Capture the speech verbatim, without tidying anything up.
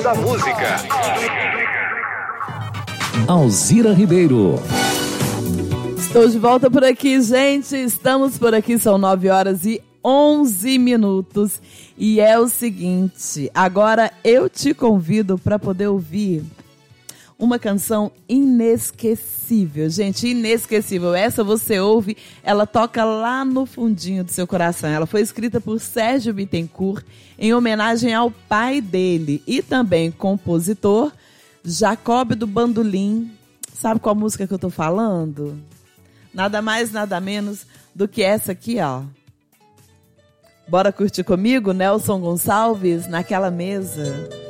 da música. Alzira Ribeiro. Estou de volta por aqui, gente. Estamos por aqui, são nove horas e onze minutos. E é o seguinte, agora eu te convido para poder ouvir uma canção inesquecível, gente, inesquecível. Essa você ouve, ela toca lá no fundinho do seu coração. Ela foi escrita por Sérgio Bittencourt em homenagem ao pai dele e também compositor Jacob do Bandolim. Sabe qual música que eu tô falando? Nada mais, nada menos do que essa aqui, ó. Bora curtir comigo, Nelson Gonçalves, Naquela Mesa.